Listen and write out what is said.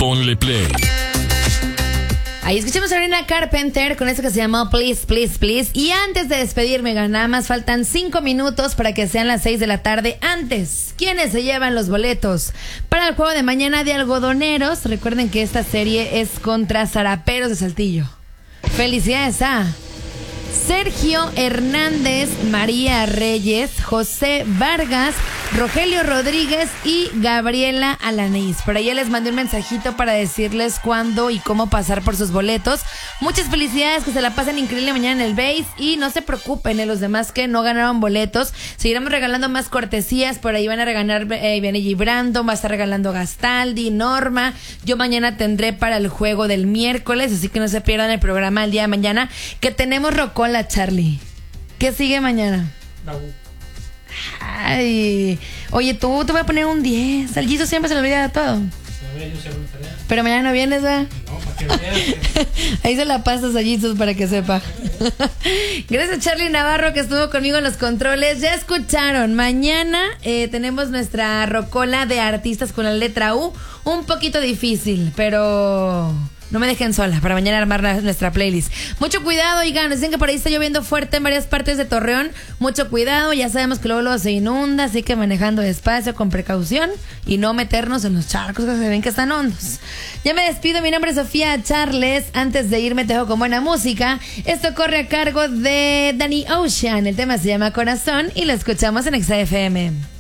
Ponle Play. Ahí escuchamos a Sabrina Carpenter con esto que se llamó Please, Please, Please. Y antes de despedirme, nada más faltan 5 minutos para que sean las 6 de la tarde. Antes, ¿quiénes se llevan los boletos para el juego de mañana de Algodoneros? Recuerden que esta serie es contra Zaraperos de Saltillo. Felicidades a Sergio Hernández, María Reyes, José Vargas, Rogelio Rodríguez y Gabriela Alanís. Por ahí les mandé un mensajito para decirles cuándo y cómo pasar por sus boletos. Muchas felicidades, que se la pasen increíble mañana en el Base. Y no se preocupen, los demás que no ganaron boletos, seguiremos regalando más cortesías. Por ahí van a regalar Vianey y Brandon, va a estar regalando Gastaldi, Norma. Yo mañana tendré para el juego del miércoles, así que no se pierdan el programa el día de mañana, que tenemos Rocola, Charlie. ¿Qué sigue mañana? Ay, oye, tú te voy a poner un 10. Al Giso siempre se le olvida todo. Pero mañana no vienes, ¿verdad? No, para que veas. Ahí se la pasas a Jesus para que sepa. Gracias, Charlie Navarro, que estuvo conmigo en los controles. Ya escucharon, mañana tenemos nuestra rocola de artistas con la letra U. Un poquito difícil, pero no me dejen sola para mañana armar nuestra playlist. Mucho cuidado, oigan, dicen que por ahí está lloviendo fuerte en varias partes de Torreón. Mucho cuidado, ya sabemos que luego se inunda, así que manejando despacio, con precaución y no meternos en los charcos que se ven que están hondos. Ya me despido, mi nombre es Sofía Charles. Antes de irme te dejo con buena música. Esto corre a cargo de Danny Ocean. El tema se llama Corazón y lo escuchamos en XFM.